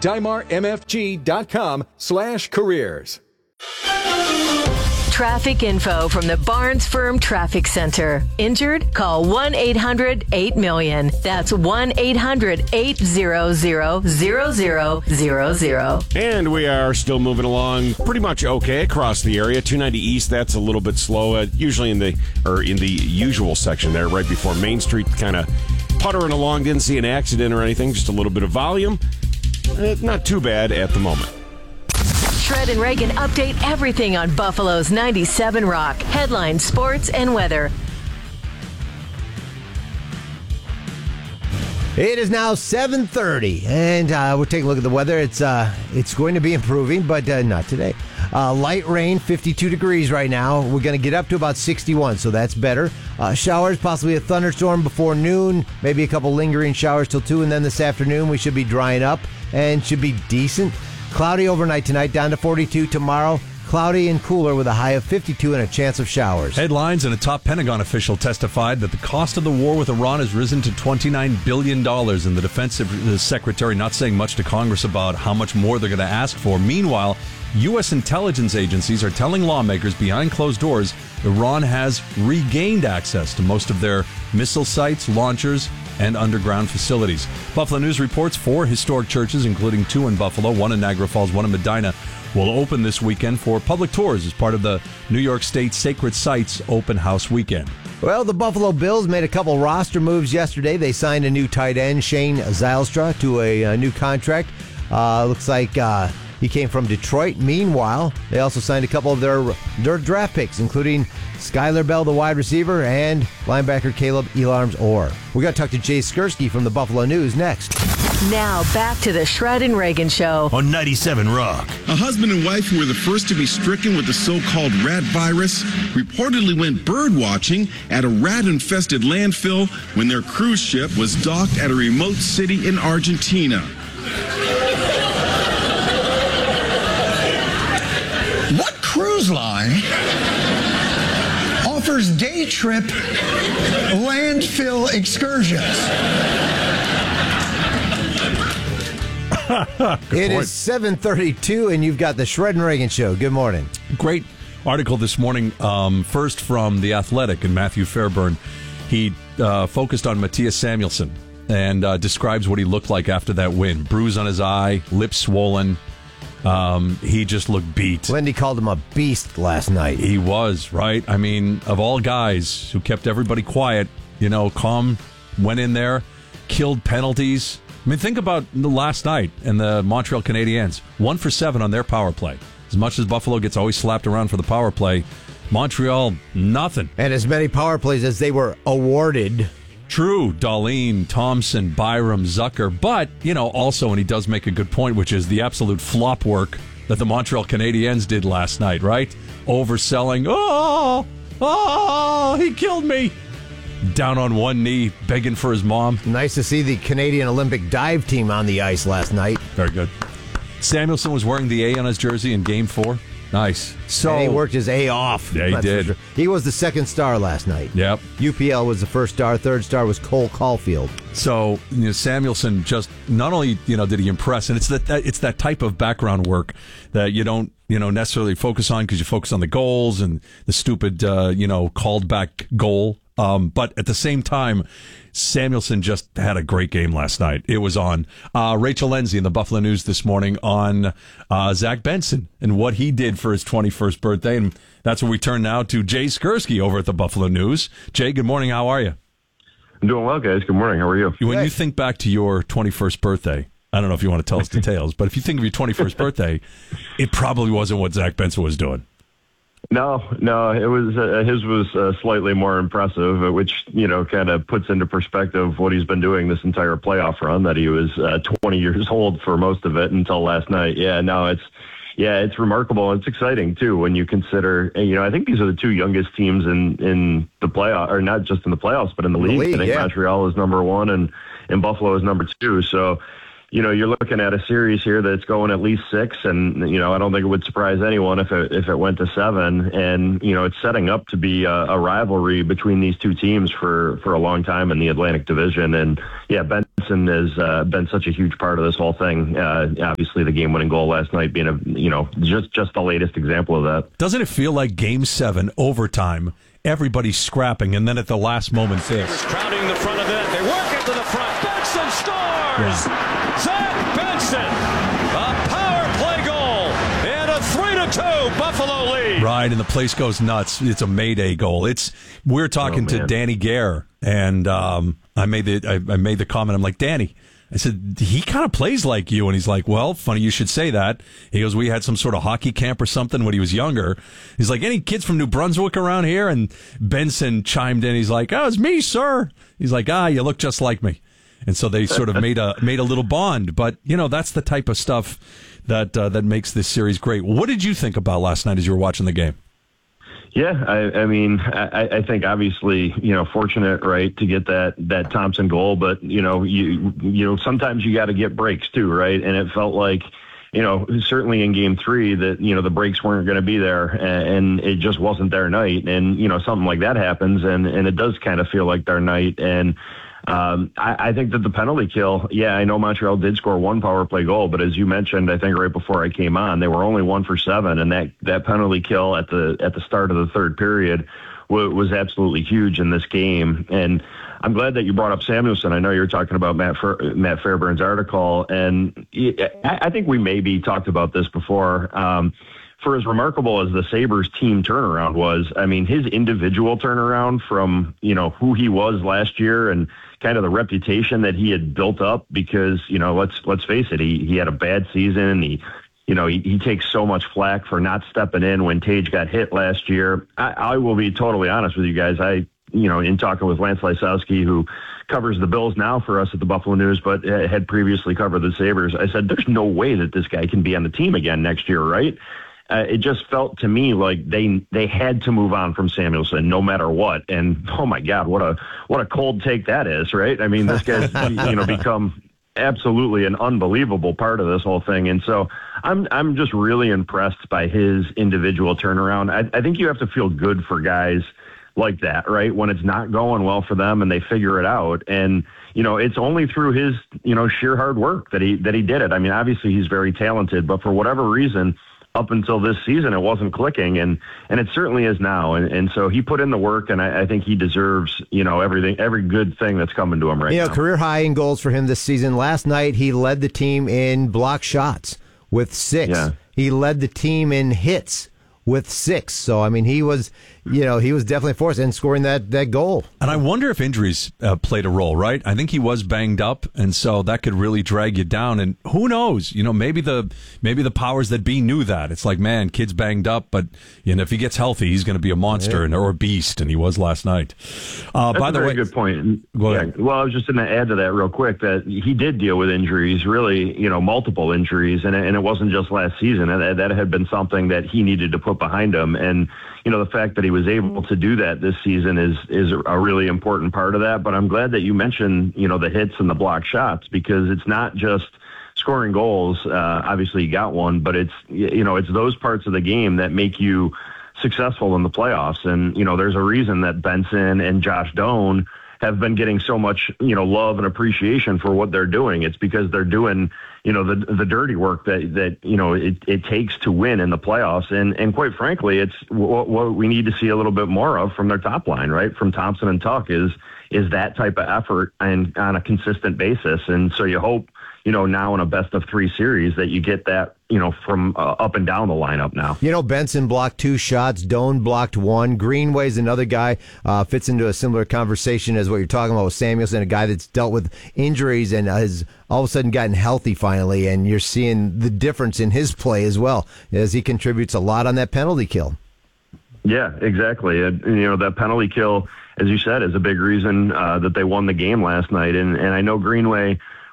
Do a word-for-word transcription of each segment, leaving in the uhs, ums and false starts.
Dimar M F G dot com slash careers. Traffic info from the Barnes Firm Traffic Center. Injured? Call one eight hundred eight million. That's one eight hundred eight hundred zero zero zero zero. And we are still moving along pretty much okay across the area. two ninety East, that's a little bit slow. Uh, usually in the or in the usual section there, right before Main Street, kind of puttering along. Didn't see an accident or anything. Just a little bit of volume. Uh, not too bad at the moment. Shred and Reagan update everything on Buffalo's ninety-seven Rock. Headlines, sports, and weather. It is now seven thirty, and uh, we'll take a look at the weather. It's uh, it's going to be improving, but uh, not today. Uh, light rain, fifty-two degrees right now. We're going to get up to about sixty-one, so that's better. Uh, showers, possibly a thunderstorm before noon, maybe a couple lingering showers till two, and then this afternoon we should be drying up and should be decent. Cloudy overnight tonight, down to forty-two tomorrow. Cloudy and cooler with a high of fifty-two and a chance of showers. Headlines, and a top Pentagon official testified that the cost of the war with Iran has risen to twenty-nine billion dollars, and the defense secretary not saying much to Congress about how much more they're going to ask for. Meanwhile, U S intelligence agencies are telling lawmakers behind closed doors Iran has regained access to most of their missile sites, launchers, and underground facilities. Buffalo News reports four historic churches, including two in Buffalo, one in Niagara Falls, one in Medina, will open this weekend for public tours as part of the New York State Sacred Sites Open House Weekend. Well, the Buffalo Bills made a couple roster moves yesterday. They signed a new tight end, Shane Zylstra, to a, a new contract. Uh, looks like uh, he came from Detroit. Meanwhile, they also signed a couple of their, their draft picks, including Skylar Bell, the wide receiver, and linebacker Caleb Elarms Orr. We got to talk to Jay Skursky from the Buffalo News next. Now back to the Shred and Reagan Show on ninety-seven Rock. A husband and wife who were the first to be stricken with the so-called rat virus reportedly went bird watching at a rat-infested landfill when their cruise ship was docked at a remote city in Argentina. What cruise line offers day trip landfill excursions? It is seven thirty-two, and you've got the Shred and Reagan Show. Good morning. Great article this morning. Um, first from The Athletic, and Matthew Fairburn. He uh, focused on Matthias Samuelsson and uh, describes what he looked like after that win. Bruise on his eye, lips swollen. Um, he just looked beat. Lindy called him a beast last night. He was, right? I mean, of all guys who kept everybody quiet, you know, calm, went in there, killed penalties. I mean, think about the last night and the Montreal Canadiens. One for seven on their power play. As much as Buffalo gets always slapped around for the power play, Montreal, nothing. And as many power plays as they were awarded. True, Dahlin, Thompson, Byram, Zucker. But, you know, also, and he does make a good point, which is the absolute flop work that the Montreal Canadiens did last night, right? Overselling. Oh, oh, he killed me. Down on one knee, begging for his mom. Nice to see the Canadian Olympic dive team on the ice last night. Very good. Samuelsson was wearing the A on his jersey in Game Four. Nice. So and he worked his A off. Yeah, he did. Sure. He was the second star last night. Yep. U P L was the first star. Third star was Cole Caulfield. So you know, Samuelsson just not only you know did he impress, and it's that, that it's that type of background work that you don't you know necessarily focus on because you focus on the goals and the stupid uh, you know called back goal. Um, but at the same time, Samuelsson just had a great game last night. It was on. Uh, Rachel Lindsay in the Buffalo News this morning on uh, Zach Benson and what he did for his twenty-first birthday. And that's where we turn now to Jay Skursky over at the Buffalo News. Jay, good morning. How are you? I'm doing well, guys. Good morning. How are you? When hey. you think back to your twenty-first birthday, I don't know if you want to tell us details, but if you think of your twenty-first birthday, it probably wasn't what Zach Benson was doing. No, no, it was uh, his was uh, slightly more impressive, which you know kind of puts into perspective what he's been doing this entire playoff run. That he was uh, twenty years old for most of it until last night. Yeah, no, it's yeah, it's remarkable. It's exciting too when you consider. You know, I think these are the two youngest teams in in the playoff, or not just in the playoffs, but in the, in league. the league. I think yeah. Montreal is number one and and Buffalo is number two. So. you know, you're looking at a series here that's going at least six, and you know, I don't think it would surprise anyone if it if it went to seven. And you know, it's setting up to be a, a rivalry between these two teams for for a long time in the Atlantic Division. And yeah, Benson has uh, been such a huge part of this whole thing. Uh, obviously, the game-winning goal last night being a you know just just the latest example of that. Doesn't it feel like Game Seven overtime? Everybody's scrapping, and then at the last moment, this crowding the front of it. They work into the front. Benson scores. Yeah. Zach Benson, a power play goal, and a three to two Buffalo lead. Right, and the place goes nuts. It's a Mayday goal. It's we're talking oh, to Danny Gare, and um, I made the I, I made the comment. I'm like, Danny, I said, he kind of plays like you. And he's like, well, funny you should say that. He goes, we had some sort of hockey camp or something when he was younger. He's like, any kids from New Brunswick around here? And Benson chimed in. He's like, oh, it's me, sir. He's like, ah, you look just like me. And so they sort of made a made a little bond. But, you know, that's the type of stuff that uh, that makes this series great. What did you think about last night as you were watching the game? Yeah, I, I mean, I, I think obviously, you know, fortunate, right, to get that that Thompson goal, but you know, you you know, sometimes you got to get breaks too, right? And it felt like, you know, certainly in Game Three that you know the breaks weren't going to be there, and, and it just wasn't their night, and you know, something like that happens, and and it does kind of feel like their night, and. Um, I, I think that the penalty kill, yeah, I know Montreal did score one power play goal, but as you mentioned, I think right before I came on, they were only one for seven, and that, that penalty kill at the at the start of the third period w- was absolutely huge in this game. And I'm glad that you brought up Samuelsson. I know you're talking about Matt Fer- Matt Fairburn's article, and I, I think we maybe talked about this before. Um, For as remarkable as the Sabres team turnaround was, I mean, his individual turnaround from, you know, who he was last year and kind of the reputation that he had built up because, you know, let's let's face it, he, he had a bad season. He, you know, he, he takes so much flack for not stepping in when Tage got hit last year. I, I will be totally honest with you guys. I, you know, in talking with Lance Lysowski, who covers the Bills now for us at the Buffalo News, but had previously covered the Sabres, I said, there's no way that this guy can be on the team again next year, right? Uh, it just felt to me like they they had to move on from Samuelsson no matter what. And oh my God, what a what a cold take that is, right? I mean, this guy's you know become absolutely an unbelievable part of this whole thing. And so I'm I'm just really impressed by his individual turnaround. I, I think you have to feel good for guys like that, right? When it's not going well for them and they figure it out. And you know, it's only through his you know sheer hard work that he that he did it. I mean, obviously he's very talented, but for whatever reason, up until this season, it wasn't clicking, and and it certainly is now. And and so he put in the work, and I, I think he deserves, you know, everything, every good thing that's coming to him right now. You know, now. Career high in goals for him this season. Last night, he led the team in block shots with six. Yeah. He led the team in hits with six. So, I mean, he was, you know, he was definitely forced in scoring that, that goal. And I wonder if injuries uh, played a role, right? I think he was banged up, and so that could really drag you down. And who knows? You know, maybe the maybe the powers that be knew that. It's like, man, kid's banged up, but you know, if he gets healthy, he's going to be a monster yeah. and or a beast, and he was last night. Uh, That's by a the very way, good point. Go yeah. ahead. Well, I was just going to add to that real quick that he did deal with injuries, really, you know, multiple injuries, and and it wasn't just last season. And that had been something that he needed to put behind him. And you know, the fact that he was able to do that this season is is a really important part of that. But I'm glad that you mentioned, you know, the hits and the block shots, because it's not just scoring goals. Uh, obviously, you got one, but it's, you know, it's those parts of the game that make you successful in the playoffs. And, you know, there's a reason that Benson and Josh Doan have been getting so much, you know, love and appreciation for what they're doing. It's because they're doing, you know, the the dirty work that, that you know, it, it takes to win in the playoffs. And and quite frankly, it's what, what we need to see a little bit more of from their top line, right? From Thompson and Tuch is is that type of effort and on a consistent basis. And so you hope, you know, now in a best of three series that you get that, you know, from uh, up and down the lineup now. You know, Benson blocked two shots. Doan blocked one. Greenway's another guy, uh, fits into a similar conversation as what you're talking about with Samuelsson, a guy that's dealt with injuries and has all of a sudden gotten healthy finally. And you're seeing the difference in his play as well, as he contributes a lot on that penalty kill. Yeah, exactly. And, you know, that penalty kill, as you said, is a big reason uh, that they won the game last night. And, and I know Greenway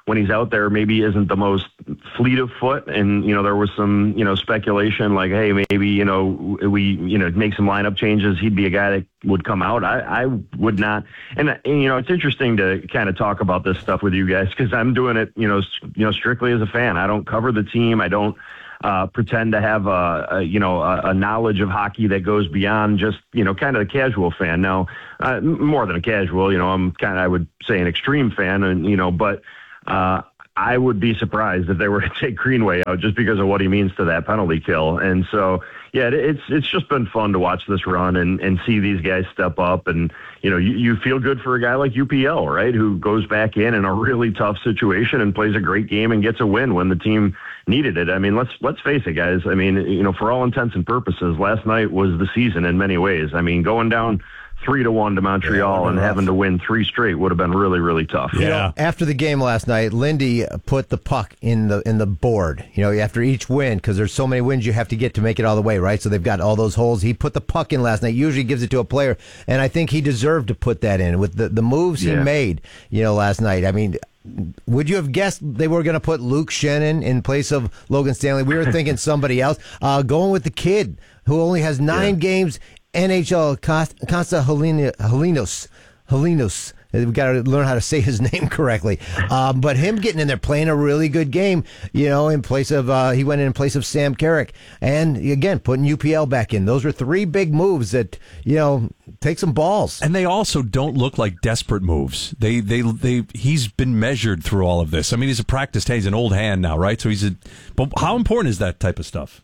when he's out there, maybe isn't the most fleet of foot. And, you know, there was some, you know, speculation like, hey, maybe, you know, we, you know, make some lineup changes. He'd be a guy that would come out. I, I would not. And, and, you know, it's interesting to kind of talk about this stuff with you guys because I'm doing it, you know, you know, strictly as a fan. I don't cover the team. I don't uh, pretend to have a, a you know, a, a knowledge of hockey that goes beyond just, you know, kind of the casual fan. Now, uh, more than a casual, you know, I'm kind of, I would say an extreme fan and, you know, but, Uh, I would be surprised if they were to take Greenway out just because of what he means to that penalty kill. And so, yeah, it's it's just been fun to watch this run and, and see these guys step up. And, you know, you, you feel good for a guy like U P L, right, who goes back in in a really tough situation and plays a great game and gets a win when the team needed it. I mean, let's let's face it, guys. I mean, you know, for all intents and purposes, last night was the season in many ways. I mean, going down three to one to Montreal yeah, and rough. having to win three straight would have been really, really tough. Yeah. You know, after the game last night, Lindy put the puck in the in the board. You know, after each win, because there's so many wins you have to get to make it all the way, right? So they've got all those holes. He put the puck in last night. Usually gives it to a player, and I think he deserved to put that in with the the moves yeah. he made. You know, last night. I mean. Would you have guessed they were going to put Luke Shannon in place of Logan Stanley? We were thinking somebody else. Uh, going with the kid who only has nine yeah. games, N H L, Consta Helinos. Helinos. We've got to learn how to say his name correctly. Um, but him getting in there, playing a really good game, you know, in place of, uh, he went in in place of Sam Carrick. And again, putting U P L back in. Those are three big moves that, you know, take some balls. And they also don't look like desperate moves. They, they, they, he's been measured through all of this. I mean, he's a practiced, he's an old hand now, right? So he's a, but how important is that type of stuff?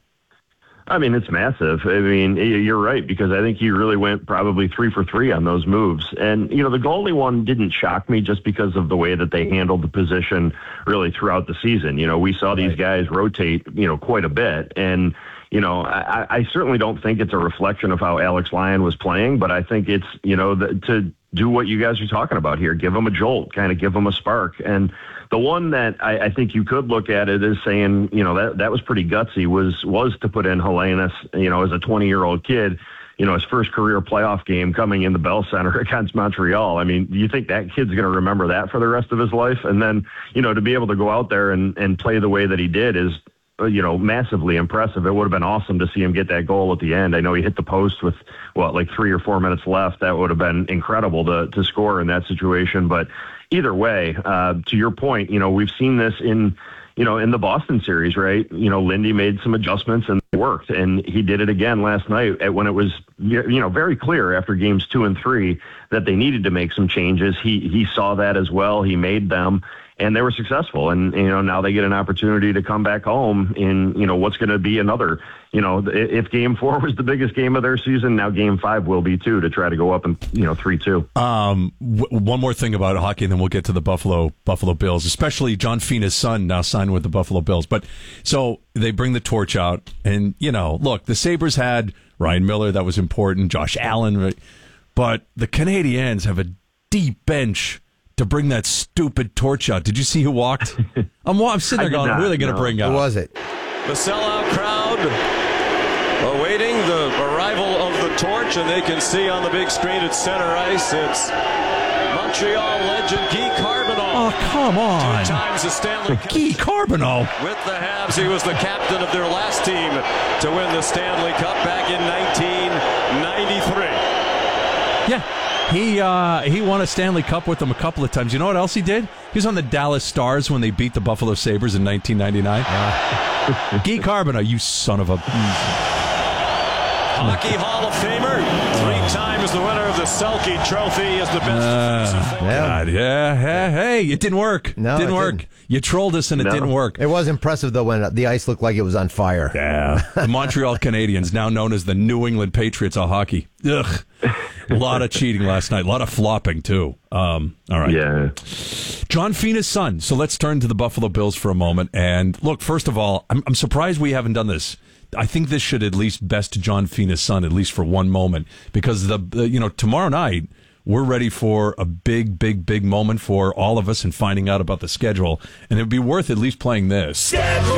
I mean, it's massive. I mean, you're right, because I think he really went probably three for three on those moves. And, you know, the goalie one didn't shock me just because of the way that they handled the position really throughout the season. You know, we saw these guys rotate, you know, quite a bit. And, you know, I, I certainly don't think it's a reflection of how Alex Lyon was playing, but I think it's, you know, the, to do what you guys are talking about here, give him a jolt, kind of give him a spark. And the one that I, I think you could look at it as saying, you know, that that was pretty gutsy was was to put in Helenas, you know, as a twenty-year-old kid, you know, his first career playoff game coming in the Bell Center against Montreal. I mean, do you think that kid's going to remember that for the rest of his life? And then, you know, to be able to go out there and, and play the way that he did is, you know, massively impressive. It would have been awesome to see him get that goal at the end. I know he hit the post with, what, like three or four minutes left. That would have been incredible to to score in that situation. But either way, uh, to your point, you know, we've seen this in, you know, in the Boston series, right? You know, Lindy made some adjustments and it worked. And he did it again last night at when it was, you know, very clear after games two and three that they needed to make some changes. He he saw that as well. He made them. And they were successful, and you know now they get an opportunity to come back home in you know what's going to be another. You know, if Game Four was the biggest game of their season, now Game Five will be too to try to go up and you know three two. Um, w- one more thing about hockey, and then we'll get to the Buffalo Buffalo Bills, especially John Fina's son now signed with the Buffalo Bills. But so they bring the torch out, and you know, look, the Sabres had Ryan Miller, that was important, Josh Allen, right? But the Canadiens have a deep bench to bring that stupid torch out. Did you see who walked? I'm, I'm sitting there going, who are they going to no. bring out? Who was it? The sellout crowd awaiting the arrival of the torch, and they can see on the big screen at center ice, it's Montreal legend Guy Carbonneau. Oh, come on. Two times the Stanley Cup. Guy Carbonneau. With the Habs, he was the captain of their last team to win the Stanley Cup back in nineteen ninety-three. Yeah. He uh, he won a Stanley Cup with them a couple of times. You know what else he did? He was on the Dallas Stars when they beat the Buffalo Sabres in nineteen ninety-nine. Uh, Guy Carbonneau, you son of a... Hockey Hall of Famer, three times the winner of the Selke Trophy, is the best. Uh, God, yeah, hey, hey, it didn't work. No, didn't it work. Didn't. You trolled us and it no. didn't work. It was impressive, though, when the ice looked like it was on fire. Yeah. The Montreal Canadiens, now known as the New England Patriots of hockey. Ugh. A lot of cheating last night. A lot of flopping, too. Um, all right. Yeah. John Fina's son. So let's turn to the Buffalo Bills for a moment. And look, first of all, I'm, I'm surprised we haven't done this. I think this should at least best John Fina's son, at least for one moment, because the, the you know tomorrow night we're ready for a big, big, big moment for all of us and finding out about the schedule, and it'd be worth at least playing this. Schedule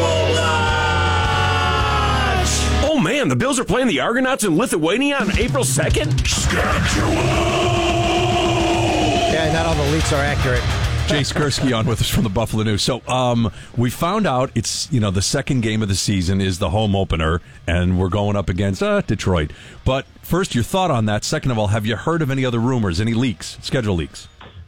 launch! Oh man, the Bills are playing the Argonauts in Lithuania on April second. Schedule! Yeah, not all the leaks are accurate. Jay Skursky on with us from the Buffalo News. So um, we found out it's, you know, the second game of the season is the home opener, and we're going up against uh, Detroit. But first, your thought on that. Second of all, have you heard of any other rumors, any leaks, schedule leaks?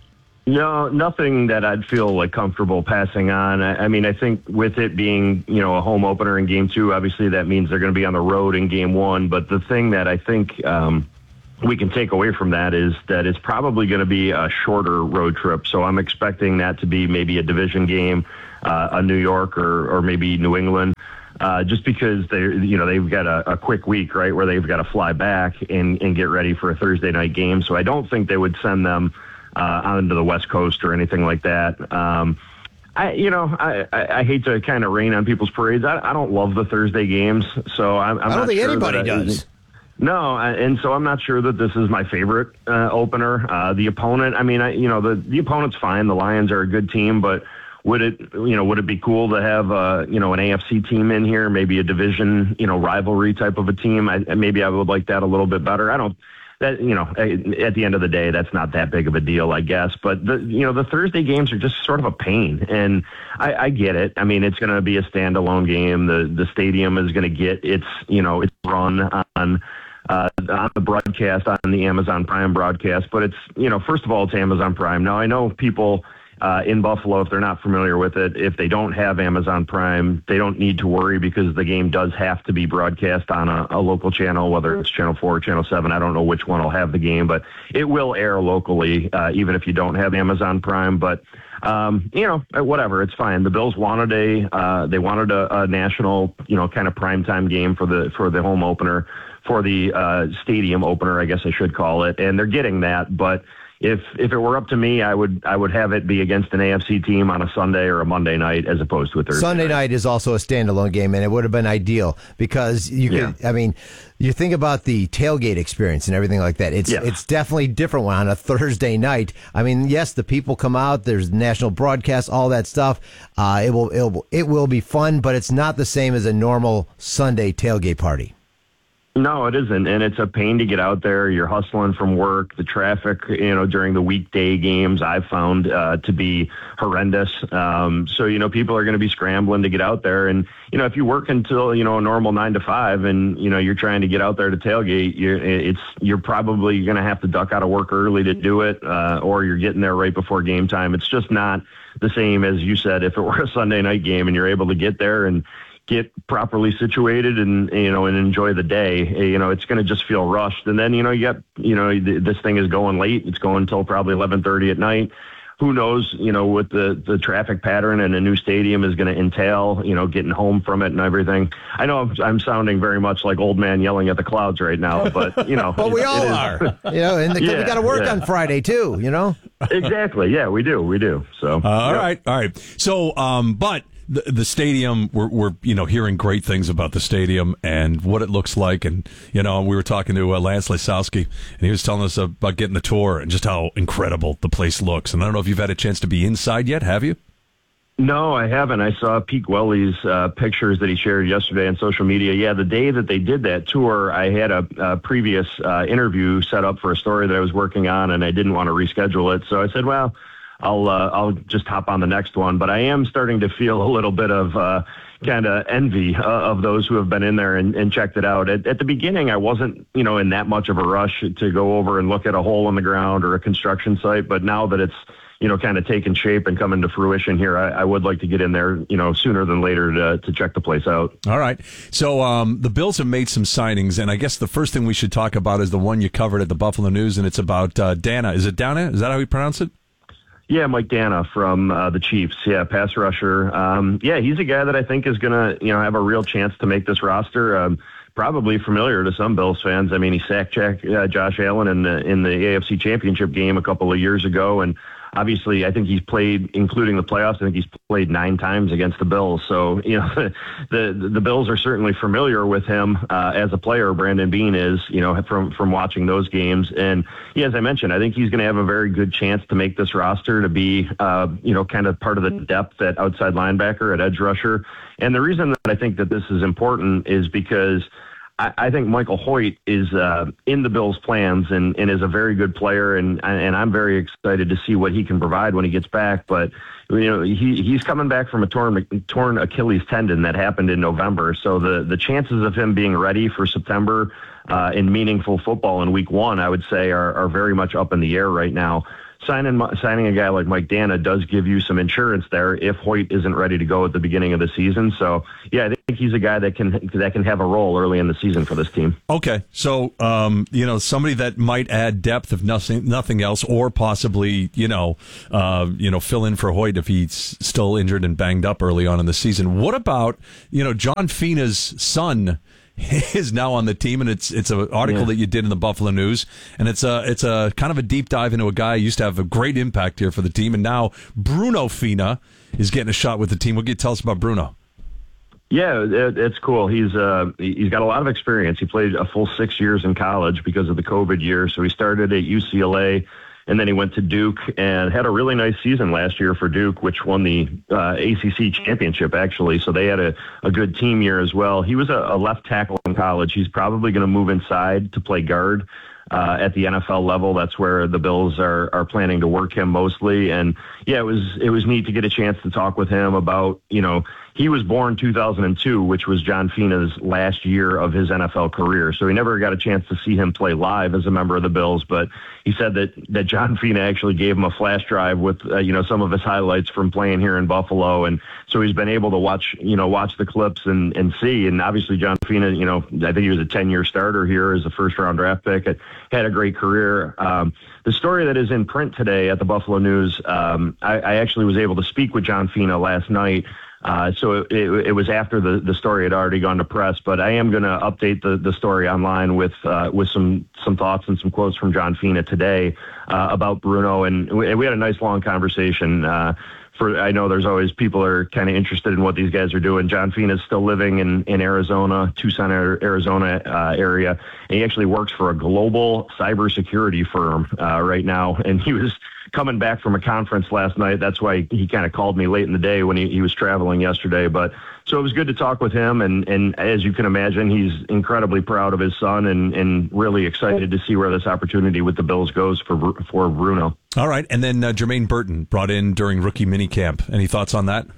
No, nothing that I'd feel like comfortable passing on. I, I mean, I think with it being, you know, a home opener in game two, obviously that means they're going to be on the road in game one. But the thing that I think um, we can take away from that is that it's probably going to be a shorter road trip. So I'm expecting that to be maybe a division game, uh, a New York or, or maybe New England. Uh, just because they, you know, they've got a, a quick week, right, where they've got to fly back and, and get ready for a Thursday night game. So I don't think they would send them Uh, onto the West Coast or anything like that. Um, I, you know, I, I, I hate to kind of rain on people's parades. I, I don't love the Thursday games, so I'm, I'm I don't not think sure anybody that I, does. No, I, and so I'm not sure that this is my favorite uh, opener. Uh, the opponent, I mean, I, you know, the the opponent's fine. The Lions are a good team, but would it, you know, would it be cool to have, uh, you know, an A F C team in here, maybe a division, you know, rivalry type of a team? I, maybe I would like that a little bit better. I don't. That, you know, at the end of the day, that's not that big of a deal, I guess. But, the you know, the Thursday games are just sort of a pain. And I, I get it. I mean, it's going to be a standalone game. The the stadium is going to get its, you know, its run on, uh, on the broadcast, on the Amazon Prime broadcast. But it's, you know, first of all, it's Amazon Prime. Now, I know people uh, in Buffalo, if they're not familiar with it, if they don't have Amazon Prime, they don't need to worry because the game does have to be broadcast on a, a local channel, whether it's Channel four or Channel seven. I don't know which one will have the game, but it will air locally, uh, even if you don't have Amazon Prime. But, um, you know, whatever, it's fine. The Bills wanted a, uh, they wanted a, a national, you know, kind of primetime game for the, for the home opener, for the uh, stadium opener, I guess I should call it. And they're getting that, but If if it were up to me, I would I would have it be against an A F C team on a Sunday or a Monday night as opposed to a Thursday. Sunday night, night is also a standalone game, and it would have been ideal because you could. Yeah. I mean, you think about the tailgate experience and everything like that. It's yeah. it's definitely different on a Thursday night. I mean, yes, the people come out. There's national broadcast, all that stuff. Uh, it will it will it will be fun, but it's not the same as a normal Sunday tailgate party. No, it isn't, and it's a pain to get out there. You're hustling from work. The traffic, you know, during the weekday games, I've found uh, to be horrendous. Um, so, you know, people are going to be scrambling to get out there. And, you know, if you work until, you know, a normal nine to five and, you know, you're trying to get out there to tailgate, you're, it's, you're probably going to have to duck out of work early to do it, uh, or you're getting there right before game time. It's just not the same as you said, if it were a Sunday night game and you're able to get there and get properly situated and, you know, and enjoy the day, you know, it's going to just feel rushed. And then, you know, you got, you know, this thing is going late. It's going until probably eleven thirty at night. Who knows, you know, what the, the traffic pattern and a new stadium is going to entail, you know, getting home from it and everything. I know I'm, I'm sounding very much like old man yelling at the clouds right now, but, you know. But we all are. You know, and the, yeah, we got to work yeah. on Friday, too, you know? Exactly. Yeah, we do. We do. So. Uh, all yep. right. All right. So, um, but. The, the stadium, we're, we're, you know, hearing great things about the stadium and what it looks like. And, you know, we were talking to uh, Lance Lesowski, and he was telling us about getting the tour and just how incredible the place looks. And I don't know if you've had a chance to be inside yet, have you? No, I haven't. I saw Pete Gwelly's uh, pictures that he shared yesterday on social media. Yeah, the day that they did that tour, I had a, a previous uh, interview set up for a story that I was working on, and I didn't want to reschedule it. So I said, well, I'll uh, I'll just hop on the next one. But I am starting to feel a little bit of uh, kind of envy uh, of those who have been in there and, and checked it out. At, at the beginning, I wasn't, you know, in that much of a rush to go over and look at a hole in the ground or a construction site. But now that it's, you know, kind of taken shape and coming to fruition here, I, I would like to get in there, you know, sooner than later to to check the place out. All right. So um, the Bills have made some signings, and I guess the first thing we should talk about is the one you covered at the Buffalo News, and it's about uh, Dana. Is it Dana? Is that how you pronounce it? Yeah, Mike Dana from uh, the Chiefs. Yeah, pass rusher. Um, yeah, he's a guy that I think is going to, you know, have a real chance to make this roster. Um, probably familiar to some Bills fans. I mean, he sacked Jack, uh, Josh Allen in the in the A F C Championship game a couple of years ago, and obviously, I think he's played, including the playoffs, I think he's played nine times against the Bills. So, you know, the the Bills are certainly familiar with him uh, as a player. Brandon Beane is, you know, from from watching those games. And yeah, as I mentioned, I think he's going to have a very good chance to make this roster, to be, uh, you know, kind of part of the depth at outside linebacker, at edge rusher. And the reason that I think that this is important is because I, I think Michael Hoyt is uh, in the Bills' plans and, and is a very good player, and and I'm very excited to see what he can provide when he gets back. But you know, he he's coming back from a torn torn Achilles tendon that happened in November, so the the chances of him being ready for September uh, in meaningful football in Week One, I would say, are are very much up in the air right now. Signing signing a guy like Mike Dana does give you some insurance there if Hoyt isn't ready to go at the beginning of the season. So, yeah, I think he's a guy that can that can have a role early in the season for this team. Okay, so um, you know, somebody that might add depth if nothing nothing else, or possibly you know uh, you know fill in for Hoyt if he's still injured and banged up early on in the season. What about you know John Fina's son? Is now on the team, and it's it's an article yeah. that you did in the Buffalo News, and it's a it's a kind of a deep dive into a guy who used to have a great impact here for the team, and now Bruno Fina is getting a shot with the team. What can you tell us about Bruno? Yeah, it, it's cool. He's uh, he's got a lot of experience. He played a full six years in college because of the COVID year, so he started at U C L A. And then he went to Duke and had a really nice season last year for Duke, which won the uh, A C C championship, actually. So they had a, a good team year as well. He was a, a left tackle in college. He's probably going to move inside to play guard uh, at the N F L level. That's where the Bills are are planning to work him mostly. And, yeah, it was it was neat to get a chance to talk with him about, you know, he was born two thousand two, which was John Fina's last year of his N F L career. So he never got a chance to see him play live as a member of the Bills. But he said that, that John Fina actually gave him a flash drive with, uh, you know, some of his highlights from playing here in Buffalo. And so he's been able to watch, you know, watch the clips and, and see. And obviously John Fina, you know, I think he was a ten-year starter here as a first-round draft pick. It had a great career. Um, the story that is in print today at the Buffalo News, um, I, I actually was able to speak with John Fina last night. Uh, so it, it, it was after the, the story had already gone to press, but I am going to update the, the story online with uh, with some some thoughts and some quotes from John Fina today uh, about Bruno, and we, we had a nice long conversation. Uh, for I know there's always people are kind of interested in what these guys are doing. John Fina is still living in, in Arizona, Tucson, Arizona uh, area, and he actually works for a global cybersecurity firm uh, right now, and he was coming back from a conference last night. That's why he kind of called me late in the day when he, he was traveling yesterday. But so it was good to talk with him. And, and as you can imagine, he's incredibly proud of his son and, and really excited to see where this opportunity with the Bills goes for for Bruno. All right. And then uh, Jermaine Burton brought in during rookie minicamp. Any thoughts on that?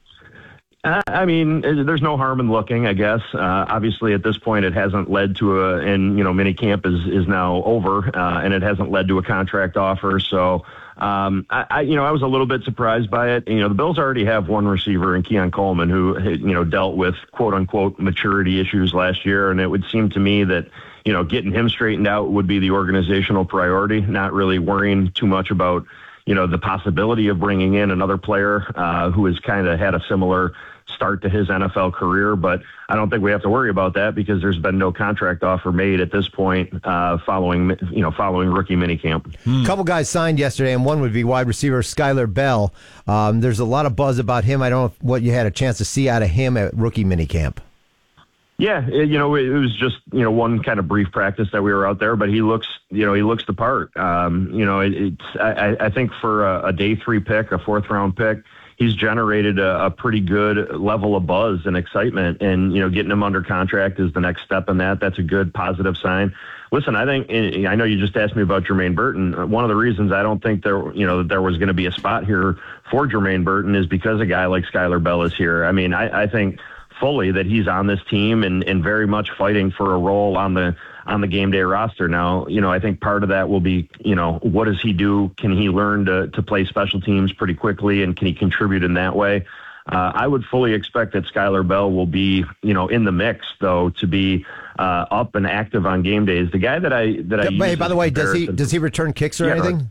Uh, I mean, there's no harm in looking, I guess. Uh, obviously, at this point, it hasn't led to a, and, you know, minicamp is, is now over, uh, and it hasn't led to a contract offer. So, um, I, I, you know, I was a little bit surprised by it. You know, the Bills already have one receiver in Keon Coleman who, you know, dealt with quote unquote maturity issues last year. And it would seem to me that, you know, getting him straightened out would be the organizational priority, not really worrying too much about, you know, the possibility of bringing in another player uh, who has kind of had a similar start to his N F L career. But I don't think we have to worry about that because there's been no contract offer made at this point uh, following, you know, following rookie minicamp. A couple guys signed yesterday, and one would be wide receiver Skylar Bell. Um, there's a lot of buzz about him. I don't know what you had a chance to see out of him at rookie minicamp. Yeah, it, you know, it was just, you know, one kind of brief practice that we were out there, but he looks, you know, he looks the part. Um, you know, it, it's, I, I think for a, a day three pick, a fourth round pick, he's generated a, a pretty good level of buzz and excitement, and, you know, getting him under contract is the next step in that. That's a good positive sign. Listen, I think, I know you just asked me about Jermaine Burton. One of the reasons I don't think there, you know, there was going to be a spot here for Jermaine Burton is because a guy like Skylar Bell is here. I mean, I, I think fully that he's on this team and, and very much fighting for a role on the on the game day roster. Now, you know, I think part of that will be, you know, what does he do? Can he learn to to play special teams pretty quickly, and can he contribute in that way? Uh, I would fully expect that Skylar Bell will be, you know, in the mix though, to be uh, up and active on game days. The guy that I that I hey, by the way, does he does he return kicks or yeah, anything?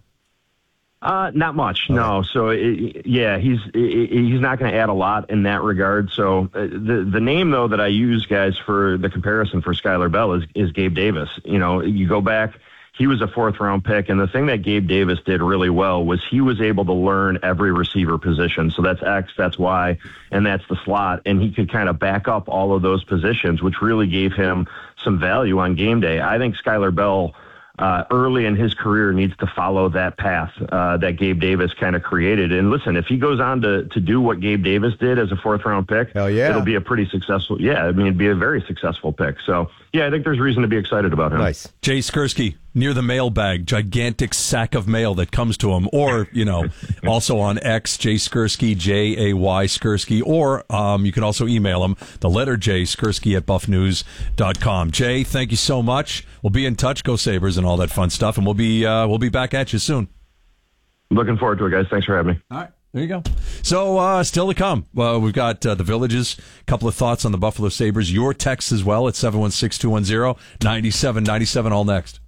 Uh, not much, okay. no. So it, yeah, he's it, he's not going to add a lot in that regard. So uh, the the name though that I use, guys, for the comparison for Skylar Bell is is Gabe Davis. You know, you go back, he was a fourth round pick, and the thing that Gabe Davis did really well was he was able to learn every receiver position. So that's X, that's Y, and that's the slot, and he could kind of back up all of those positions, which really gave him some value on game day. I think Skylar Bell uh, early in his career needs to follow that path uh, that Gabe Davis kind of created. And listen, if he goes on to, to do what Gabe Davis did as a fourth round pick, Hell yeah. it'll be a pretty successful, yeah, I mean, it'd be a very successful pick. So, yeah, I think there's reason to be excited about him. Nice. Jay Skursky, near the mailbag, gigantic sack of mail that comes to him, or, you know, also on X, Jay Skursky, J A Y Skursky, or um, you can also email him, the letter J, Skursky at buff news dot com. Jay, thank you so much. We'll be in touch, go Sabres and all that fun stuff, and we'll be uh, we'll be back at you soon. Looking forward to it, guys. Thanks for having me. All right. There you go. So, uh, still to come. Uh, we've got uh, the Villages, a couple of thoughts on the Buffalo Sabres. Your text as well at seven one six, two one zero, nine seven nine seven. All next.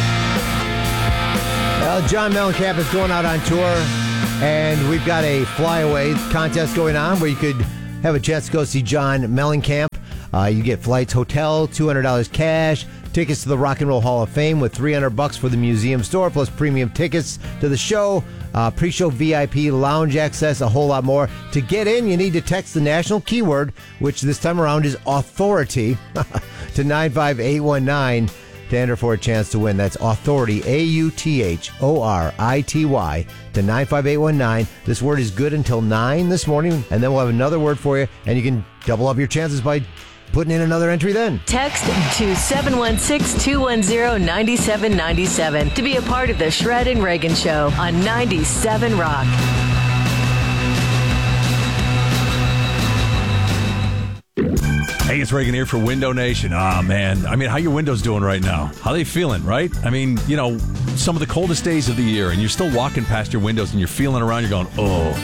Well, John Mellencamp is going out on tour, and we've got a flyaway contest going on where you could have a chance to go see John Mellencamp. Uh, you get flights, hotel, two hundred dollars cash, tickets to the Rock and Roll Hall of Fame with three hundred bucks for the museum store, plus premium tickets to the show, uh, pre-show V I P, lounge access, a whole lot more. To get in, you need to text the national keyword, which this time around is authority, to nine five eight one nine to enter for a chance to win. That's authority, A U T H O R I T Y, to nine five eight one nine. This word is good until nine this morning, and then we'll have another word for you, and you can double up your chances by putting in another entry then. Text to seven one six, two one zero, nine seven nine seven to be a part of the Shred and Reagan Show on ninety-seven Rock. Hey, it's Reagan here for Window Nation. Ah, oh, man. I mean, how your windows doing right now? How they feeling, right? I mean, you know, some of the coldest days of the year, and you're still walking past your windows, and you're feeling around, you're going,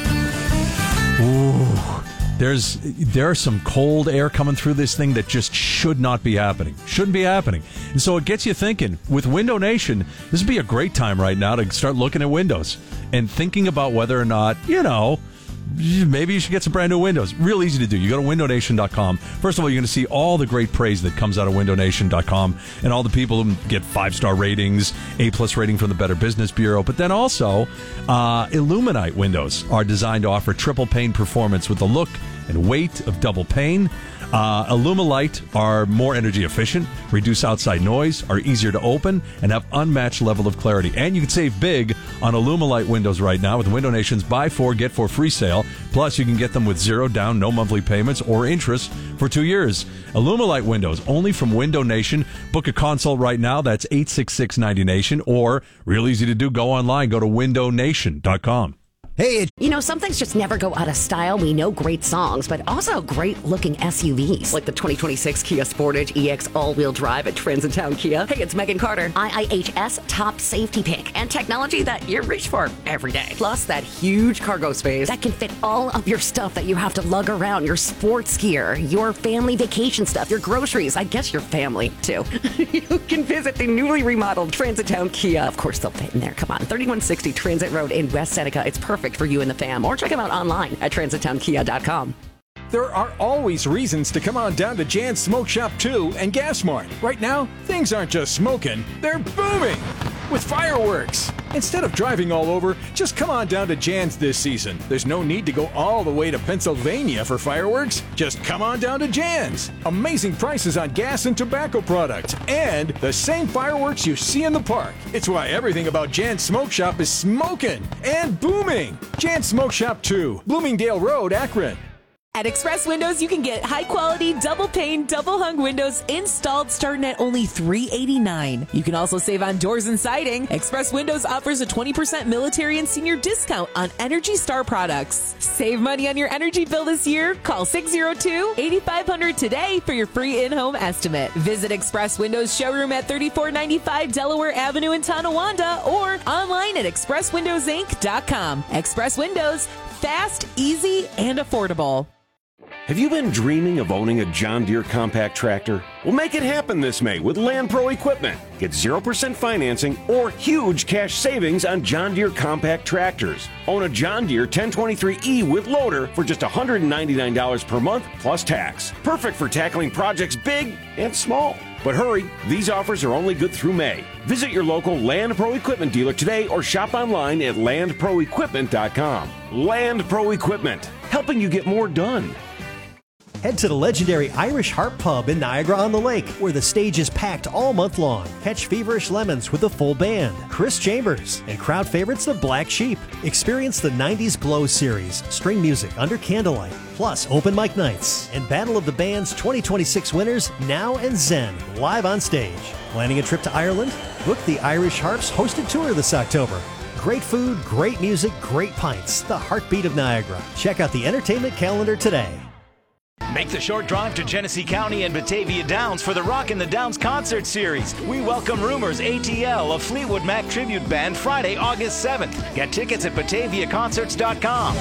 oh. Ooh. There's there's some cold air coming through this thing that just should not be happening. Shouldn't be happening. And so it gets you thinking, with Window Nation, this would be a great time right now to start looking at windows and thinking about whether or not, you know, maybe you should get some brand new windows. Real easy to do. You go to window nation dot com. First of all, you're going to see all the great praise that comes out of window nation dot com and all the people who get five-star ratings, A-plus rating from the Better Business Bureau. But then also, uh, Illuminite windows are designed to offer triple pane performance with the look and weight of double pane. Uh, Illumilite are more energy efficient, reduce outside noise, are easier to open, and have unmatched level of clarity. And you can save big on Illumilite windows right now with Window Nation's Buy Four, Get Four free sale. Plus, you can get them with zero down, no monthly payments, or interest for two years. Illumilite windows, only from Window Nation. Book a consult right now. That's eight six six, ninety Nation. Or, real easy to do, go online. Go to window nation dot com. Hey, it- You know, some things just never go out of style. We know great songs, but also great-looking S U Vs. Like the twenty twenty-six Kia Sportage E X all-wheel drive at Transitown Kia. Hey, it's Megan Carter. I I H S top safety pick and technology that you reach for every day. Plus that huge cargo space that can fit all of your stuff that you have to lug around. Your sports gear, your family vacation stuff, your groceries. I guess your family, too. You can visit the newly remodeled Transitown Kia. Of course, they'll fit in there. Come on. thirty-one sixty Transit Road in West Seneca. It's perfect for you and the fam, or check them out online at transitown kia dot com. There are always reasons to come on down to Jan's Smoke Shop two and Gas Mart. Right now, things aren't just smoking, they're booming with fireworks. Instead of driving all over, just come on down to Jan's this season. There's no need to go all the way to Pennsylvania for fireworks. Just come on down to Jan's. Amazing prices on gas and tobacco products, and the same fireworks you see in the park. It's why everything about Jan's Smoke Shop is smoking and booming. Jan's Smoke Shop two, Bloomingdale Road, Akron. At Express Windows, you can get high-quality, double-pane, double-hung windows installed starting at only three hundred eighty-nine dollars. You can also save on doors and siding. Express Windows offers a twenty percent military and senior discount on Energy Star products. Save money on your energy bill this year. Call six oh two, eight five hundred today for your free in-home estimate. Visit Express Windows showroom at thirty-four ninety-five Delaware Avenue in Tonawanda or online at express windows inc dot com. Express Windows, fast, easy, and affordable. Have you been dreaming of owning a John Deere compact tractor? Well, make it happen this May with Land Pro Equipment. Get zero percent financing or huge cash savings on John Deere compact tractors. Own a John Deere ten twenty-three E with loader for just one hundred ninety-nine dollars per month plus tax. Perfect for tackling projects big and small. But hurry, these offers are only good through May. Visit your local Land Pro Equipment dealer today or shop online at land pro equipment dot com. Land Pro Equipment, helping you get more done. Head to the legendary Irish Harp Pub in Niagara-on-the-Lake, where the stage is packed all month long. Catch Feverish Lemons with a full band, Chris Chambers, and crowd favorites the Black Sheep. Experience the nineties Glow series, string music under candlelight, plus open mic nights, and Battle of the Bands twenty twenty-six winners Now and Zen live on stage. Planning a trip to Ireland? Book the Irish Harps hosted tour this October. Great food, great music, great pints. The heartbeat of Niagara. Check out the entertainment calendar today. Make the short drive to Genesee County and Batavia Downs for the Rock in the Downs concert series. We welcome Rumors, A T L, a Fleetwood Mac tribute band, Friday, August seventh. Get tickets at batavia concerts dot com.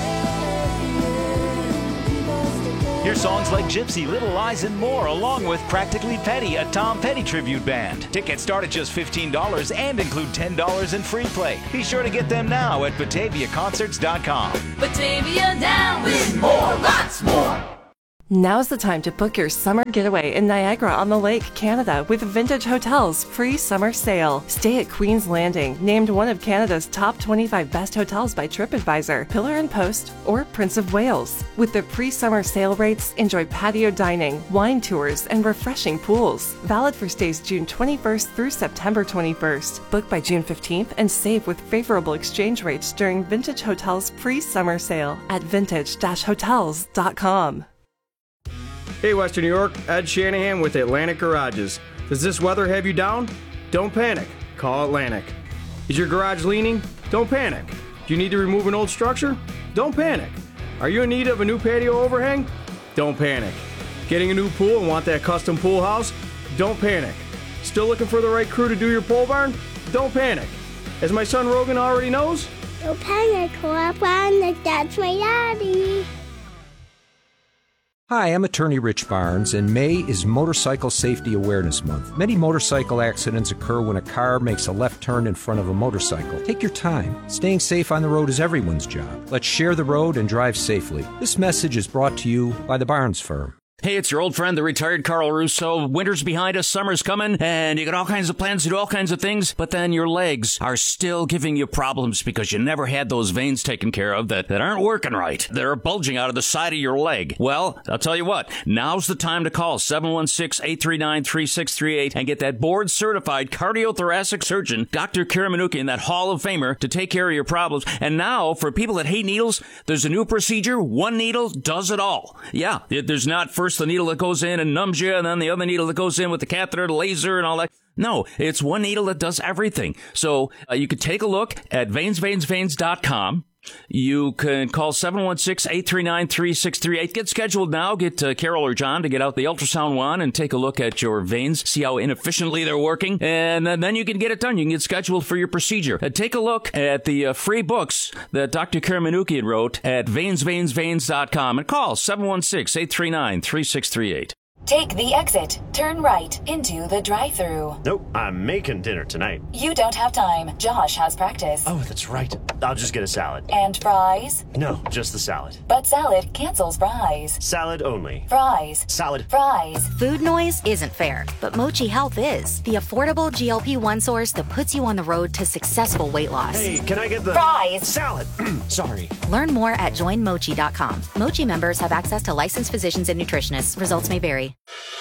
Hear songs like Gypsy, Little Lies, and more, along with Practically Petty, a Tom Petty tribute band. Tickets start at just fifteen dollars and include ten dollars in free play. Be sure to get them now at batavia concerts dot com. Batavia Down with more, lots more. Now's the time to book your summer getaway in Niagara-on-the-Lake, Canada with Vintage Hotels free summer sale. Stay at Queen's Landing, named one of Canada's top twenty-five best hotels by TripAdvisor, Pillar and Post, or Prince of Wales. With the pre-summer sale rates, enjoy patio dining, wine tours, and refreshing pools. Valid for stays June twenty-first through September twenty-first. Book by June fifteenth and save with favorable exchange rates during Vintage Hotels pre-summer sale at vintage dash hotels dot com. Hey Western New York, Ed Shanahan with Atlantic Garages. Does this weather have you down? Don't panic. Call Atlantic. Is your garage leaning? Don't panic. Do you need to remove an old structure? Don't panic. Are you in need of a new patio overhang? Don't panic. Getting a new pool and want that custom pool house? Don't panic. Still looking for the right crew to do your pole barn? Don't panic. As my son Rogan already knows, don't panic. Call Atlantic. That's my daddy. Hi, I'm attorney Rich Barnes, and May is Motorcycle Safety Awareness Month. Many motorcycle accidents occur when a car makes a left turn in front of a motorcycle. Take your time. Staying safe on the road is everyone's job. Let's share the road and drive safely. This message is brought to you by the Barnes Firm. Hey, it's your old friend, the retired Carl Russo. Winter's behind us, summer's coming, and you got all kinds of plans to do all kinds of things, but then your legs are still giving you problems because you never had those veins taken care of that, that aren't working right. They're bulging out of the side of your leg. Well, I'll tell you what, now's the time to call seven one six, eight three nine, three six three eight and get that board-certified cardiothoracic surgeon, Doctor Kira Minuchin, that Hall of Famer, to take care of your problems. And now, for people that hate needles, there's a new procedure. One needle does it all. Yeah, there's not first the needle that goes in and numbs you, and then the other needle that goes in with the catheter, the laser, and all that. No, it's one needle that does everything. So uh, you could take a look at veins veins veins dot com. You can call seven one six, eight three nine, three six three eight. Get scheduled now. Get uh, Carol or John to get out the ultrasound wand and take a look at your veins, see how inefficiently they're working, and uh, then you can get it done. You can get scheduled for your procedure. Uh, take a look at the uh, free books that Doctor Kira Minuchin wrote at veins veins veins dot com and call seven one six, eight three nine, three six three eight. Take the exit. Turn right into the drive-thru. Nope, I'm making dinner tonight. You don't have time. Josh has practice. Oh, that's right. I'll just get a salad. And fries? No, just the salad. But salad cancels fries. Salad only. Fries. Salad. Fries. Food noise isn't fair, but Mochi Health is. The affordable G L P one source that puts you on the road to successful weight loss. Hey, can I get the... Fries. Salad. Sorry. Learn more at join mochi dot com. Mochi members have access to licensed physicians and nutritionists. Results may vary.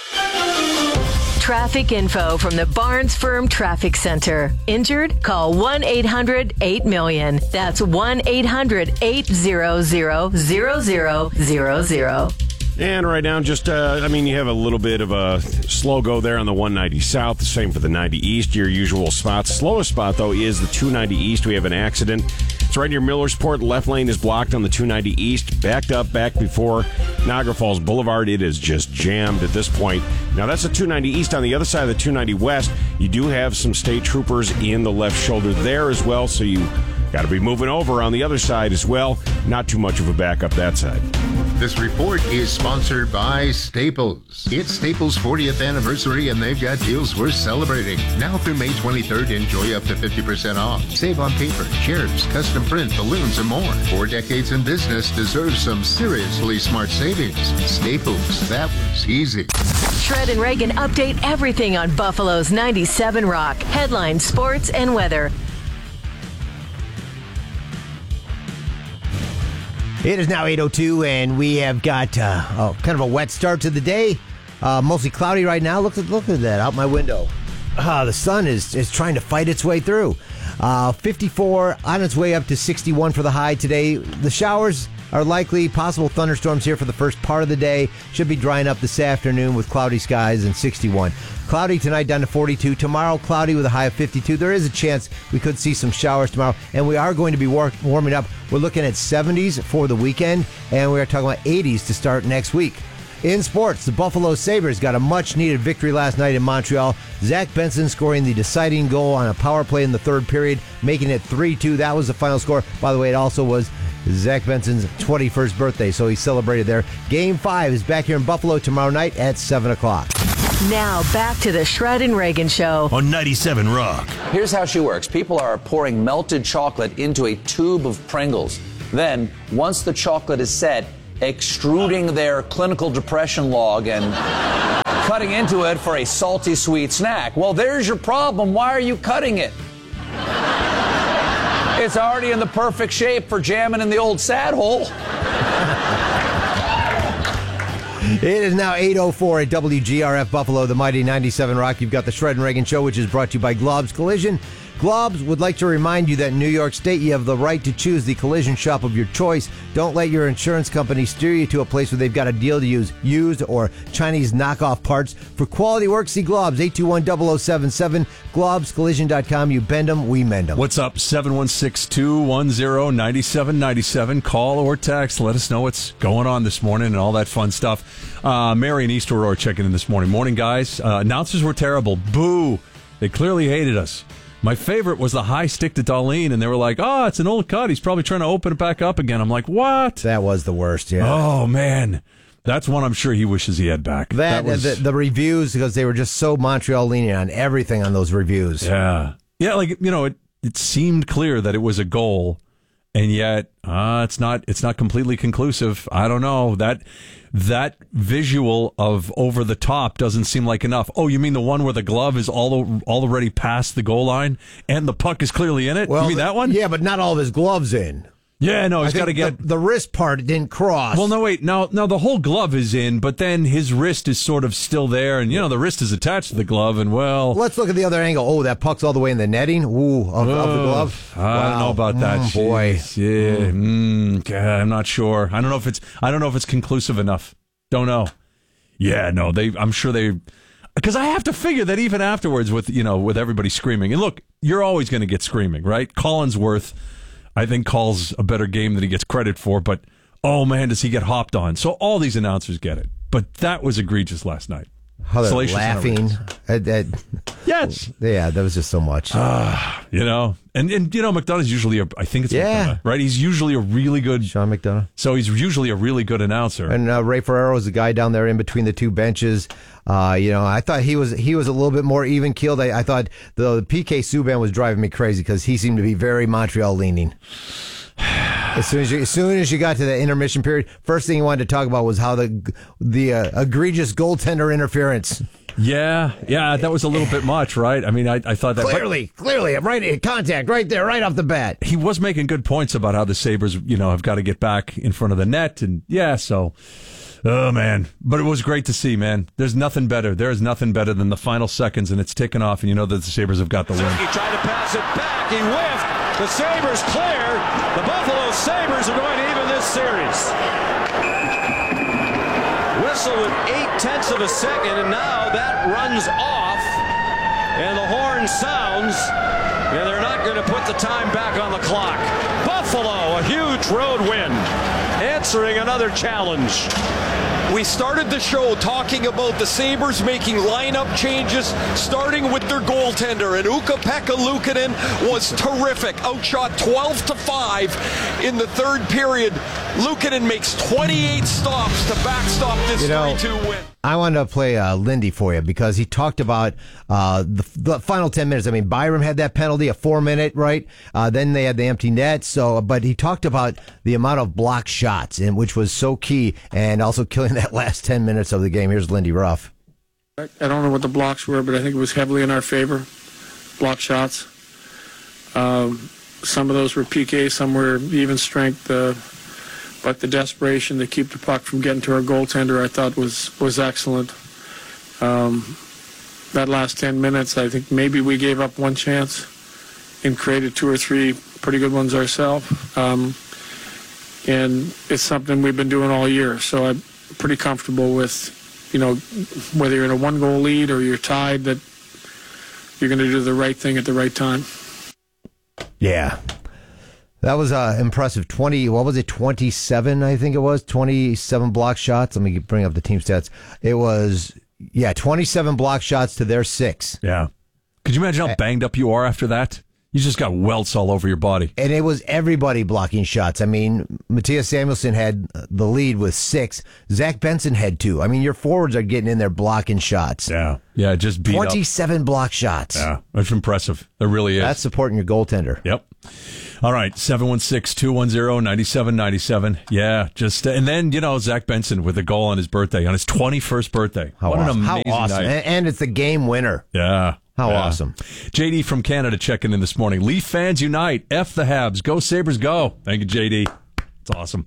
Traffic info from the Barnes Firm Traffic Center. Injured? Call one eight hundred eight million. That's one eight hundred eight hundred zero zero zero zero zero. And right now, just, uh, I mean, you have a little bit of a slow go there on the one ninety South. The same for the ninety East, your usual spots. Slowest spot, though, is the two ninety East. We have an accident. It's right near Millersport. Left lane is blocked on the two ninety East. Backed up back before Niagara Falls Boulevard. It is just jammed at this point. Now, that's the two ninety East. On the other side of the two ninety West, you do have some state troopers in the left shoulder there as well, so you got to be moving over on the other side as well. Not too much of a backup that side. This report is sponsored by Staples. It's Staples' fortieth anniversary, and they've got deals worth celebrating. Now through May twenty-third, enjoy up to fifty percent off. Save on paper, chairs, custom print, balloons, and more. Four decades in business deserves some seriously smart savings. Staples, that was easy. Shred and Reagan update everything on Buffalo's ninety-seven Rock. Headlines, sports, and weather. It is now eight oh two, and we have got uh, oh, kind of a wet start to the day. Uh, mostly cloudy right now. Look at look at that out my window. Uh, the sun is, is trying to fight its way through. Uh, fifty-four on its way up to sixty-one for the high today. The showers are likely. Possible thunderstorms here for the first part of the day. Should be drying up this afternoon with cloudy skies and sixty-one. Cloudy tonight down to forty-two. Tomorrow cloudy with a high of fifty-two. There is a chance we could see some showers tomorrow, and we are going to be war- warming up. We're looking at seventies for the weekend, and we are talking about eighties to start next week. In sports, the Buffalo Sabres got a much-needed victory last night in Montreal. Zach Benson scoring the deciding goal on a power play in the third period, making it three two. That was the final score. By the way, it also was Zach Benson's twenty-first birthday, so he celebrated there. Game five is back here in Buffalo tomorrow night at seven o'clock. Now, back to the Shred and Reagan Show on ninety-seven Rock. Here's how she works. People are pouring melted chocolate into a tube of Pringles. Then, once the chocolate is set, extruding their clinical depression log and cutting into it for a salty sweet snack. Well, there's your problem. Why are you cutting it? It's already in the perfect shape for jamming in the old sad hole. It is now eight oh four at W G R F Buffalo, the mighty ninety-seven Rock. You've got the Shred and Reagan Show, which is brought to you by Globs Collision. Globs would like to remind you that in New York State, you have the right to choose the collision shop of your choice. Don't let your insurance company steer you to a place where they've got a deal to use used or Chinese knockoff parts. For quality work, see Globs, eight two one, zero zero seven seven, globs collision dot com. You bend them, we mend them. What's up? seven one six, two one zero, nine seven nine seven. Call or text. Let us know what's going on this morning and all that fun stuff. Uh, Mary and East Aurora checking in this morning. Morning, guys. Uh, announcers were terrible. Boo. They clearly hated us. My favorite was the high stick to Darlene, and they were like, oh, it's an old cut. He's probably trying to open it back up again. I'm like, what? That was the worst, yeah. Oh, man. That's one I'm sure he wishes he had back. That, that was... the, the reviews, because they were just so Montreal leaning on everything on those reviews. Yeah. Yeah, like, you know, it, it seemed clear that it was a goal, and yet uh, it's not it's not completely conclusive. I don't know. That that visual of over the top doesn't seem like enough. Oh, you mean the one where the glove is all already past the goal line and the puck is clearly in it? Well, you mean that one? Yeah, but not all of his gloves in. Yeah, no, he's got to get the, the wrist part didn't cross. Well, no, wait, now, now the whole glove is in, but then his wrist is sort of still there, and you know the wrist is attached to the glove, and well, let's look at the other angle. Oh, that puck's all the way in the netting. Ooh, of, uh, of the glove. I wow. don't know about that. Mm, boy, yeah, mm, God, I'm not sure. I don't know if it's I don't know if it's conclusive enough. Don't know. Yeah, no, they. I'm sure they. Because I have to figure that even afterwards, with you know, with everybody screaming, and look, you're always going to get screaming, right? Collinsworth, I think, calls a better game than he gets credit for, but oh man, does he get hopped on. So all these announcers get it. But that was egregious last night. How they're laughing. At, at, yes. Yeah, that was just so much. Uh, you know, and, and you know, McDonough's usually, a, I think it's yeah. McDonough, right? He's usually a really good. Sean McDonough. So he's usually a really good announcer. And uh, Ray Ferraro is the guy down there in between the two benches. Uh, you know, I thought he was he was a little bit more even keeled. I, I thought the, the P K Subban was driving me crazy because he seemed to be very Montreal leaning. As soon as you, as soon as you got to the intermission period, first thing he wanted to talk about was how the the uh, egregious goaltender interference. Yeah, yeah, that was a little bit much, right? I mean, I, I thought that clearly, but, clearly, right contact right there, right off the bat. He was making good points about how the Sabres, you know, have got to get back in front of the net, and yeah, so. Oh, man. But it was great to see, man. There's nothing better. There is nothing better than the final seconds, and it's ticking off, and you know that the Sabres have got the win. He tried to pass it back. He whiffed. The Sabres clear. The Buffalo Sabres are going to even this series. Whistle with eight-tenths of a second, and now that runs off, and the horn sounds, and they're not going to put the time back on the clock. Buffalo, a huge road win, answering another challenge. We started the show talking about the Sabres making lineup changes, starting with their goaltender, and Ukko-Pekka Luukkonen was terrific. Outshot twelve to five in the third period. Luukkonen makes twenty-eight stops to backstop this you know, three two win. I wanted to play uh, Lindy for you because he talked about uh, the, the final ten minutes. I mean, Byram had that penalty, a four-minute, right? Uh, then they had the empty net. So, but he talked about the amount of blocked shots, and which was so key, and also killing that last ten minutes of the game. Here's Lindy Ruff. I don't know what the blocks were, but I think it was heavily in our favor. Block shots. Um, some of those were P K, some were even strength. Uh, but the desperation to keep the puck from getting to our goaltender, I thought was was excellent. Um, that last ten minutes, I think maybe we gave up one chance and created two or three pretty good ones ourselves. Um, and it's something we've been doing all year, so I'm pretty comfortable with, you know, whether you're in a one-goal lead or you're tied, that you're going to do the right thing at the right time. Yeah. That was uh, impressive. twenty, what was it, twenty-seven, I think it was? twenty-seven block shots. Let me bring up the team stats. It was, yeah, twenty-seven block shots to their six. Yeah. Could you imagine how banged up you are after that? You just got welts all over your body. And it was everybody blocking shots. I mean, Matthias Samuelsson had the lead with six. Zach Benson had two. I mean, your forwards are getting in there blocking shots. Yeah. Yeah, just beat twenty-seven up. block shots. Yeah, that's impressive. It really is. That's supporting your goaltender. Yep. All right, seven one six, two one zero, nine seven nine seven. Yeah, just, and then, you know, Zach Benson with a goal on his birthday, on his twenty-first birthday. How what awesome. an amazing How awesome. night. And it's the game winner. Yeah. How yeah. awesome. J D from Canada checking in this morning. Leaf fans unite. F the Habs. Go Sabres, go. Thank you, J D. It's awesome.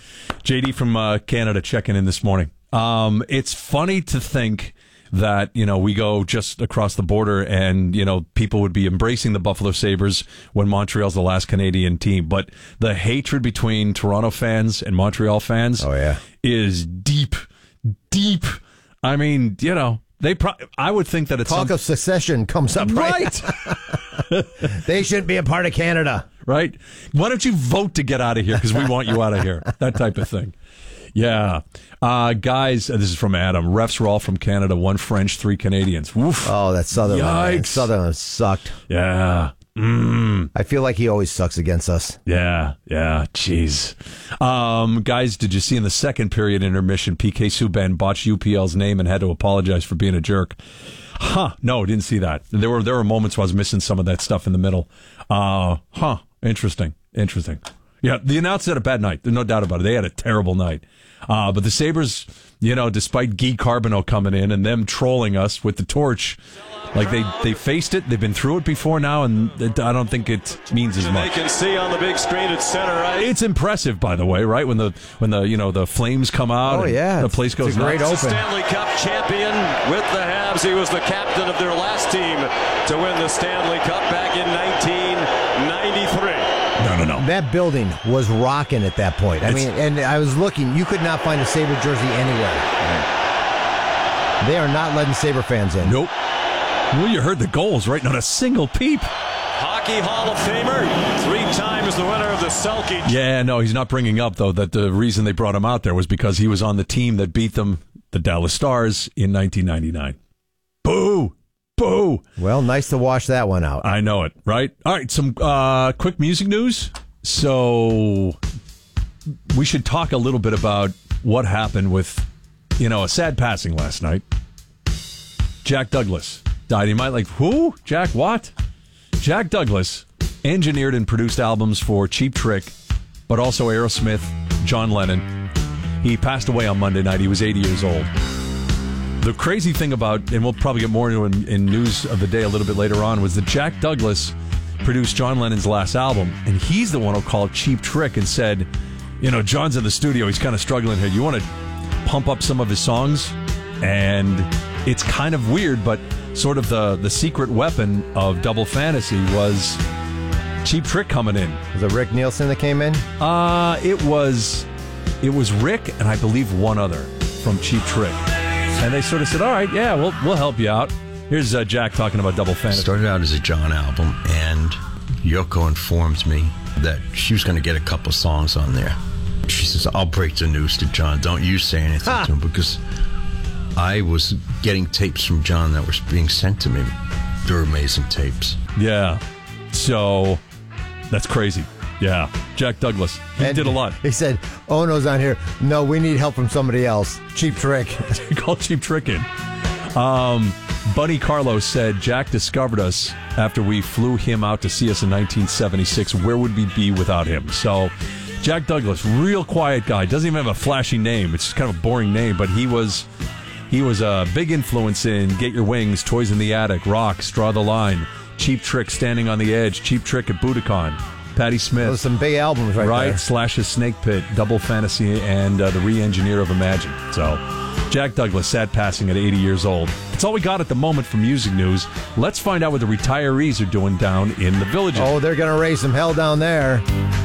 J D from uh, Canada checking in this morning. Um, it's funny to think that, you know, we go just across the border and, you know, people would be embracing the Buffalo Sabres when Montreal's the last Canadian team. But the hatred between Toronto fans and Montreal fans oh, yeah. is deep, deep. I mean, you know, They, pro- I would think that it's talk some- of secession comes up, right? right. They shouldn't be a part of Canada, right? Why don't you vote to get out of here because we want you out of here? That type of thing. Yeah, uh, guys. This is from Adam. Refs were all from Canada. One French, three Canadians. Woof. Oh, that Sutherland. Man. Yikes. Sutherland sucked. Yeah. Mm. I feel like he always sucks against us. Yeah, yeah, jeez. Um, guys, did you see in the second period intermission, P K Subban botched U P L's name and had to apologize for being a jerk? Huh, no, didn't see that. There were there were moments where I was missing some of that stuff in the middle. Uh, huh, interesting, interesting. Yeah, the announcers had a bad night. There's no doubt about it. They had a terrible night. Uh, but the Sabres, you know, despite Guy Carbonneau coming in and them trolling us with the torch, like they, they faced it. They've been through it before now, and it, I don't think it means as much. They can see on the big screen at center ice. It's impressive, by the way, right? When the when the you know the flames come out, oh yeah, the place goes it's a great nuts. open. Stanley Cup champion with the Habs. He was the captain of their last team to win the Stanley Cup back in nineteen ninety-three. No, no, no. That building was rocking at that point. I it's, mean, and I was looking. You could not find a Sabre jersey anywhere. Right. They are not letting Sabre fans in. Nope. Well, you heard the goals, right? Not a single peep. Hockey Hall of Famer, three times the winner of the Selke. Yeah, no, he's not bringing up, though, that the reason they brought him out there was because he was on the team that beat them, the Dallas Stars, in nineteen ninety-nine. Boo! Boo! Well, nice to wash that one out. I know it, right? All right, some uh, quick music news. So we should talk a little bit about what happened with, you know, a sad passing last night. Jack Douglas died. You might like, who? Jack what? Jack Douglas engineered and produced albums for Cheap Trick, but also Aerosmith, John Lennon. He passed away on Monday night. He was eighty years old. The crazy thing about, and we'll probably get more into it in, in news of the day a little bit later on, was that Jack Douglas produced John Lennon's last album, and he's the one who called Cheap Trick and said, you know, John's in the studio, he's kind of struggling here. You want to pump up some of his songs? And it's kind of weird, but sort of the, the secret weapon of Double Fantasy was Cheap Trick coming in. Was it Rick Nielsen that came in? Uh, it was, it was Rick and I believe one other from Cheap Trick. And they sort of said, all right, yeah, we'll we'll help you out. Here's uh, Jack talking about Double Fantasy. Started out as a John album, and Yoko informed me that she was going to get a couple songs on there. She says, I'll break the news to John. Don't you say anything ha! to him, because I was getting tapes from John that were being sent to me. They're amazing tapes. Yeah. So that's crazy. Yeah. Jack Douglas. He and did a lot. He said, Ono's on here. No, we need help from somebody else. Cheap Trick. He called Cheap Trick in. Um, Buddy Carlos said, Jack discovered us after we flew him out to see us in nineteen seventy-six. Where would we be without him? So Jack Douglas, real quiet guy. Doesn't even have a flashy name. It's just kind of a boring name, but he was he was a big influence in Get Your Wings, Toys in the Attic, Rocks, Draw the Line, Cheap Trick, Standing on the Edge, Cheap Trick at Budokan. Patti Smith. Those are some big albums right, right there. Slash's Snake Pit, Double Fantasy, and uh, The Re-Engineer of Imagine. So, Jack Douglas, sad passing at eighty years old. That's all we got at the moment for music news. Let's find out what the retirees are doing down in the Villages. Oh, they're going to raise some hell down there.